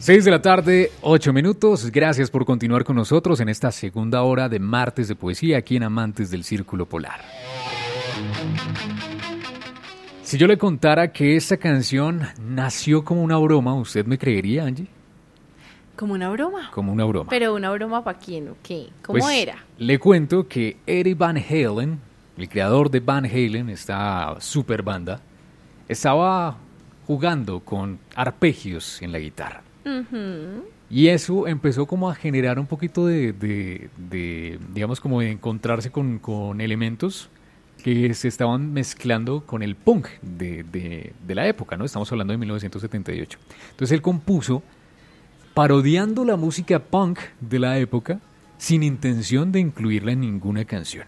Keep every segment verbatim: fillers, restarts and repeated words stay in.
Seis de la tarde, ocho minutos. Gracias por continuar con nosotros en esta segunda hora de Martes de Poesía aquí en Amantes del Círculo Polar. Si yo le contara que esta canción nació como una broma, ¿usted me creería, Angie? ¿Como una broma? Como una broma. ¿Pero una broma para quién o qué? ¿Cómo pues, era? Le cuento que Eddie Van Halen, el creador de Van Halen, esta super banda, estaba jugando con arpegios en la guitarra. Uh-huh. Y eso empezó como a generar un poquito de, de, de digamos, como de encontrarse con, con elementos que se estaban mezclando con el punk de, de, de la época, ¿no? Estamos hablando de mil novecientos setenta y ocho. Entonces él compuso parodiando la música punk de la época sin intención de incluirla en ninguna canción.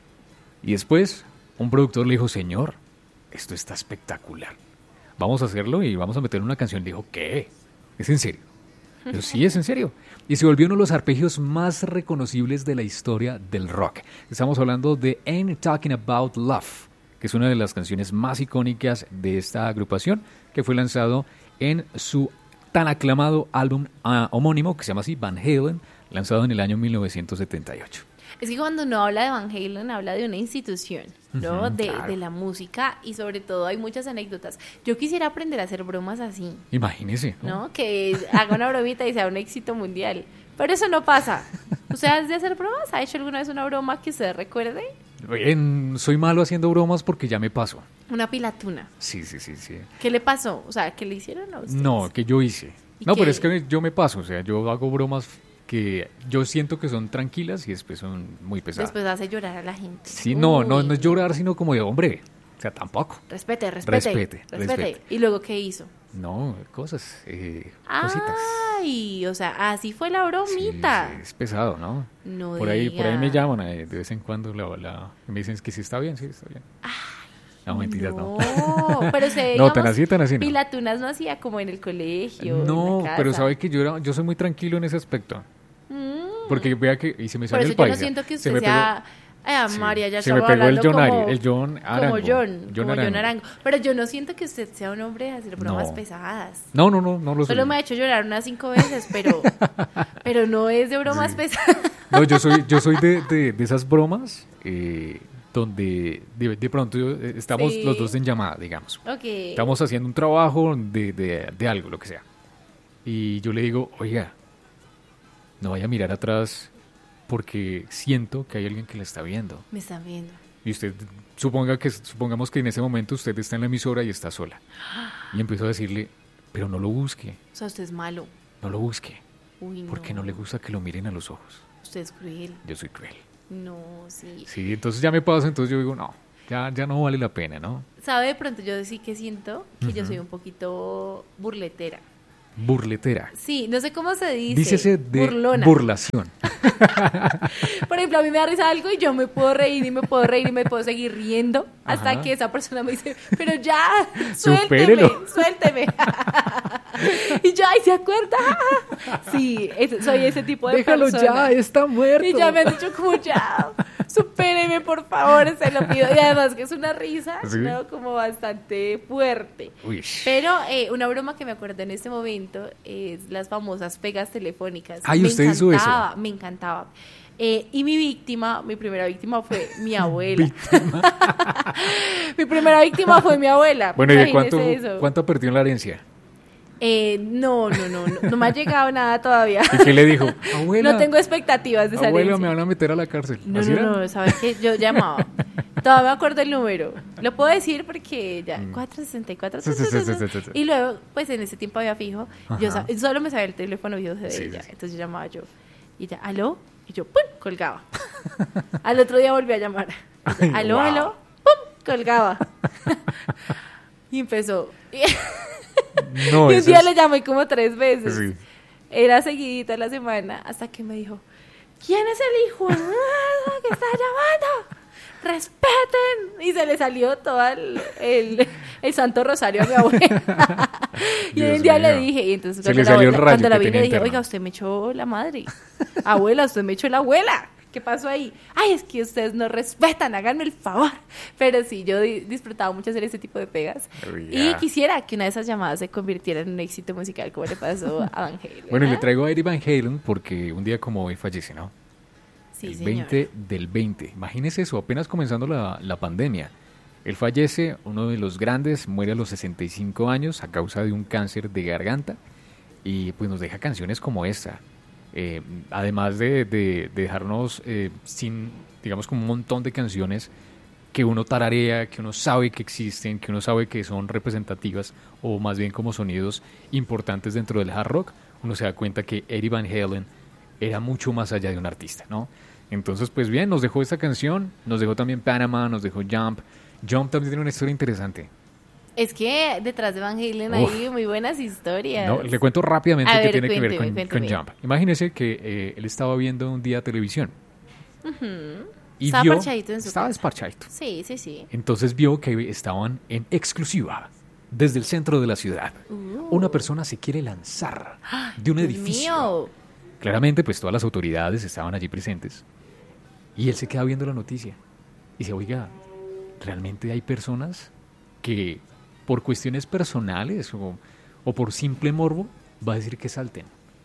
Y después un productor le dijo, señor, esto está espectacular, vamos a hacerlo y vamos a meter una canción. Le dijo, ¿qué? ¿Es en serio? Yo, sí, es en serio. Y se volvió uno de los arpegios más reconocibles de la historia del rock. Estamos hablando de Ain't Talking About Love, que es una de las canciones más icónicas de esta agrupación, que fue lanzado en su tan aclamado álbum uh, homónimo, que se llama así, Van Halen, lanzado en el año mil novecientos setenta y ocho. Es que cuando uno habla de Van Halen, habla de una institución, ¿no? Uh-huh, de, claro. de la música, y sobre todo hay muchas anécdotas. Yo quisiera aprender a hacer bromas así. Imagínese, ¿no? ¿no? Que haga una bromita y sea un éxito mundial. Pero eso no pasa. ¿Usted ha de hacer bromas? ¿Ha hecho alguna vez una broma que usted recuerde? En, soy malo haciendo bromas porque ya me paso. Una pilatuna. Sí, sí, sí, sí. ¿Qué le pasó? O sea, ¿qué le hicieron a ustedes? No, que yo hice. No, qué? pero es que yo me paso. O sea, yo hago bromas que yo siento que son tranquilas y después son muy pesadas. Después hace llorar a la gente. Sí, no, no, no es llorar, sino como de hombre. O sea, tampoco. Respete, respete. Respete, respete. respete. ¿Y luego qué hizo? No, cosas, eh, Ay, cositas. Ay, o sea, así fue la bromita. Sí, sí, es pesado, ¿no? No por ahí, diga. por ahí me llaman eh, de vez en cuando la, la, me dicen que sí está bien, sí está bien. Ay, no, mentiras, no. No, pero se No, tan así, tan así no. Pilatunas no hacía como en el colegio. No, en la casa. pero sabe que yo, era, yo soy muy tranquilo en ese aspecto. Mm. Porque vea que, y se me Por sale eso el yo país. no siento que se usted me sea... Ay, sí, María, ya se me estaba pegó el hablando John, como, Ari, el John Arango. como John, John como Arango. John Arango. Pero yo no siento que usted sea un hombre de hacer bromas no. pesadas. No, no, no, no lo soy. Solo me ha hecho llorar unas cinco veces, pero, pero no es de bromas sí. pesadas. No, yo soy, yo soy de, de, de esas bromas eh, donde de, de pronto yo, eh, estamos Sí. los dos en llamada, digamos. Okay. Estamos haciendo un trabajo de, de, de algo, lo que sea. Y yo le digo, oiga, no vaya a mirar atrás porque siento que hay alguien que la está viendo. Me están viendo. Y usted, suponga que, supongamos que en ese momento usted está en la emisora y está sola. Y empiezo a decirle, pero no lo busque. O sea, usted es malo. No lo busque. Uy, no. Porque no le gusta que lo miren a los ojos. Usted es cruel. Yo soy cruel. No, sí. Sí, entonces ya me pasa, entonces yo digo, no, ya, ya no vale la pena, ¿no? ¿Sabe? De pronto yo sí que siento que uh-huh. yo soy un poquito burletera. Burletera. Sí, no sé cómo se dice. Dícese de burlona. burlación. Por ejemplo, a mí me da risa algo y yo me puedo reír y me puedo reír y me puedo seguir riendo hasta Ajá. que esa persona me dice, pero ya, suélteme, Supérelo. suélteme. Y yo, ay, ¿se acuerda? Sí, es, soy ese tipo de Déjalo persona. ya, está muerto. Y ya me han dicho como ya, supéreme por favor, se lo pido. Y además que es una risa, ¿Sí? ¿no? Como bastante fuerte. Uy. Pero eh, una broma que me acuerdo en este momento es las famosas pegas telefónicas. Ay, me ¿usted hizo eso? encantaba, me encantaba. Eh, y mi víctima, mi primera víctima fue mi abuela. Mi primera víctima fue mi abuela. Bueno, ¿y de Imagínese cuánto, eso. cuánto perdió en la herencia? Eh, no, no, no, no, no me ha llegado nada todavía. ¿Y qué le dijo? Abuela, No tengo expectativas de esa abuela, herencia. me van a meter a la cárcel. No, ¿Así no, era? no, ¿sabes qué? Yo llamaba. Todavía me acuerdo el número. Lo puedo decir porque ya, Mm. cuatrocientos sesenta y cuatro. Sí, sí, sí, sí, sí, sí. Y luego, pues en ese tiempo había fijo. Yo Ajá. sab- solo me sabía el teléfono viejo de Sí, ella. sí, sí. Entonces yo llamaba yo. Y ella, ¿aló? Y yo, ¡pum! Colgaba. Al otro día volví a llamar. Ay, ¿Aló, wow. aló? ¡Pum! Colgaba. Y empezó. Y, No, y un eso día es- le llamé como tres veces. Sí. Era seguidita la semana hasta que me dijo, ¿quién es el hijo de madre que está llamando? ¡Respeten! Y se le salió todo el, el, el Santo Rosario a mi abuela. Y Dios un día mío. le dije, y entonces Se cuando le la, salió el abuela- rayo cuando la que vi le tenía dije, interno. oiga, usted me echó la madre. Abuela, usted me echó la abuela. ¿qué pasó ahí? Ay, es que ustedes no respetan, háganme el favor. Pero sí, yo di- disfrutaba mucho hacer ese tipo de pegas. Oh, Y yeah. quisiera que una de esas llamadas se convirtiera en un éxito musical, como le pasó a Van Halen. Bueno, y le ¿ah? traigo a Eddie Van Halen porque un día como hoy fallece, ¿no? Sí, el señor. veinte del veinte. Imagínese eso, apenas comenzando la, la pandemia. Él fallece, uno de los grandes, muere a los sesenta y cinco años a causa de un cáncer de garganta y pues nos deja canciones como esta. Eh, además de, de- de dejarnos eh, sin, digamos, como un montón de canciones que uno tararea, que uno sabe que existen, que uno sabe que son representativas o más bien como sonidos importantes dentro del hard rock, uno se da cuenta que Eddie Van Halen era mucho más allá de un artista, ¿no? Entonces, pues bien, nos dejó esta canción, nos dejó también Panama, nos dejó Jump. Jump también tiene una historia interesante. Es que detrás de Van Halen Uf. hay muy buenas historias. No, le cuento rápidamente A que ver, tiene que ver con, cuénteme, con cuénteme. Jump. Imagínese que eh, él estaba viendo un día televisión y Estaba vio, parchadito en su estaba casa. desparchadito. Sí, sí, sí. Entonces vio que estaban en exclusiva desde el centro de la ciudad. Una persona se quiere lanzar de un Uh. Dios edificio. mío. Claramente, pues todas las autoridades estaban allí presentes. Y él se queda viendo la noticia. Y dice, oiga, ¿realmente hay personas que por cuestiones personales o, o por simple morbo va a decir que salten?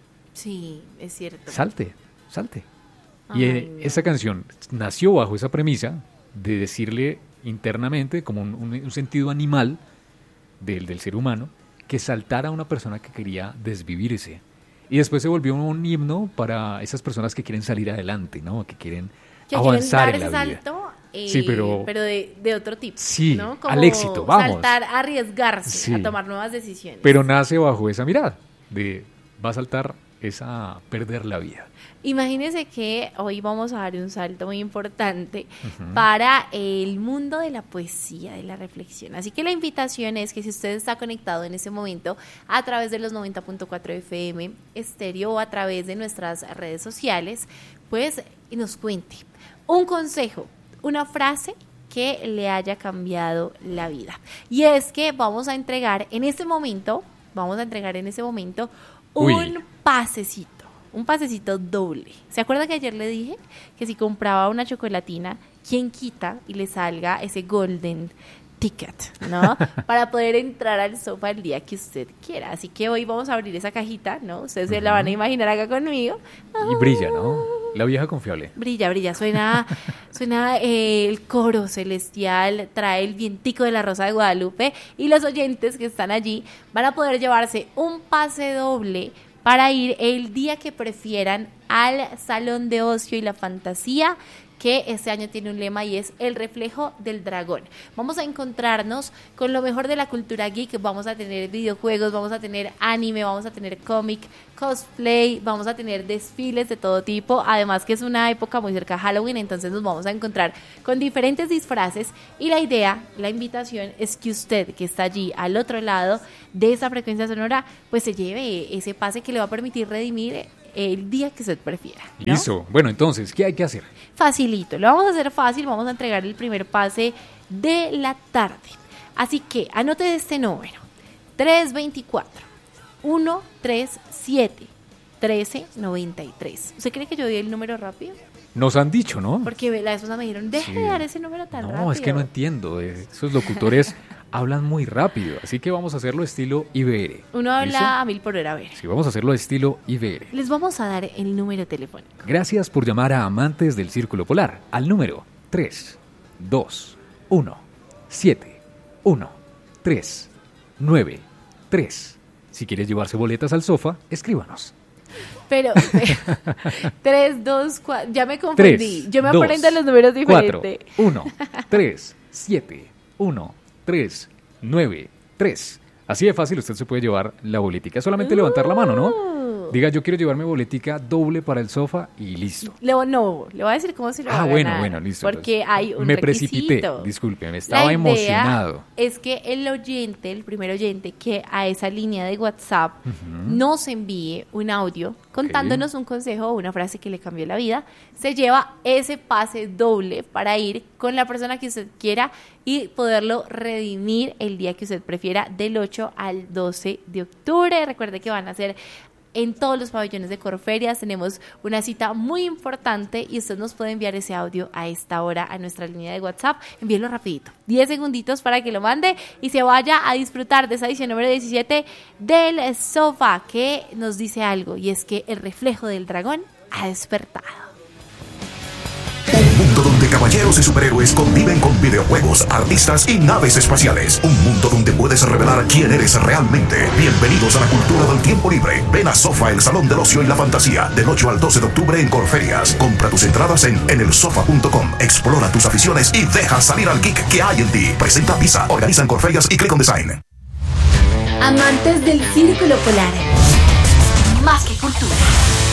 Sí, es cierto. Salte, salte. Y Ay, eh, no. esa canción nació bajo esa premisa de decirle internamente, como un, un- un sentido animal del, del ser humano, que saltara a una persona que quería desvivirse. Y después se volvió un himno para esas personas que quieren salir adelante, ¿no? Que quieren Que avanzar quieren en dar la ese vida. salto, eh, Sí, pero- de, de otro tipo. Sí, ¿no? al éxito, vamos. Saltar, arriesgarse Sí. a tomar nuevas decisiones. Pero nace bajo esa mirada de va a saltar esa perder la vida. Imagínense que hoy vamos a dar un salto muy importante para el mundo de la poesía, de la reflexión. Así que la invitación es que si usted está conectado en ese momento a través de los noventa punto cuatro F M estéreo o a través de nuestras redes sociales, pues nos cuente un consejo, una frase que le haya cambiado la vida. Y es que vamos a entregar en este momento, vamos a entregar en este momento un Uy. pasecito. Un pasecito doble. ¿Se acuerda que ayer le dije que si compraba una chocolatina, quién quita y le salga ese golden ticket, ¿no? Para poder entrar al sofá el día que usted quiera. Así que hoy vamos a abrir esa cajita, ¿no? Ustedes se la van a imaginar acá conmigo. Y brilla, ¿no? La vieja confiable. Brilla, brilla, suena, suena eh, el coro celestial, trae el vientico de la Rosa de Guadalupe y los oyentes que están allí van a poder llevarse un pase doble para ir el día que prefieran al Salón de Ocio y la Fantasía, que este año tiene un lema y es el reflejo del dragón. Vamos a encontrarnos con lo mejor de la cultura geek, vamos a tener videojuegos, vamos a tener anime, vamos a tener cómic, cosplay, vamos a tener desfiles de todo tipo, además que es una época muy cerca a Halloween, entonces nos vamos a encontrar con diferentes disfraces y la idea, la invitación es que usted que está allí al otro lado de esa frecuencia sonora, pues se lleve ese pase que le va a permitir redimir el día que usted prefiera, ¿no? Listo. Bueno, entonces, ¿qué hay que hacer? Facilito, lo vamos a hacer fácil, vamos a entregar el primer pase de la tarde. Así que anote este número, tres dos cuatro, uno tres siete, uno tres nueve tres. ¿Usted cree que yo di el número rápido? Nos han dicho, ¿no? Porque la esposa me dijeron, deje Sí. de dar ese número tan No, rápido. es que no entiendo. eh, Esos locutores hablan muy rápido. Así que vamos a hacerlo estilo I B R. Uno habla ¿Listo? a mil por hora, a ver. Sí, vamos a hacerlo estilo I B R. Les vamos a dar el número telefónico. Gracias por llamar a Amantes del Círculo Polar al número tres dos uno siete uno tres nueve tres. Si quieres llevarse boletas al sofá, escríbanos. Pero, tres, dos, cuatro, ya me confundí. tres, Yo me dos, aprendo los números diferentes. cuatro, uno, tres, siete, uno, tres, nueve, tres. Así de fácil usted se puede llevar la boletica. Es solamente levantar la mano, ¿no? Diga, yo quiero llevarme boletica doble para el sofá y listo. Le, no, le voy a decir cómo se lo va Ah, a bueno, ganar, bueno, listo. Porque entonces. hay un Me requisito. precipité, disculpe, La estaba idea emocionado. es que el oyente, el primer oyente que a esa línea de WhatsApp nos envíe un audio contándonos un consejo o una frase que le cambió la vida, se lleva ese pase doble para ir con la persona que usted quiera y poderlo redimir el día que usted prefiera, del ocho al doce de octubre. Recuerde que van a ser en todos los pabellones de Corferias. Tenemos una cita muy importante y usted nos puede enviar ese audio a esta hora a nuestra línea de WhatsApp. Envíelo rapidito, diez segunditos para que lo mande y se vaya a disfrutar de esa edición número diecisiete del Sofá, que nos dice algo, y es que el reflejo del dragón ha despertado. Un mundo donde caballeros y superhéroes conviven con videojuegos, artistas y naves espaciales. Un mundo donde puedes revelar quién eres realmente. Bienvenidos a la cultura del tiempo libre. Ven a Sofa, el salón del ocio y la fantasía, del ocho al doce de octubre en Corferias. Compra tus entradas en en el sofa punto com. Explora tus aficiones y deja salir al geek que hay en ti. Presenta Visa, organizan Corferias y Click on Design. Amantes del Círculo Polar. Más que cultura.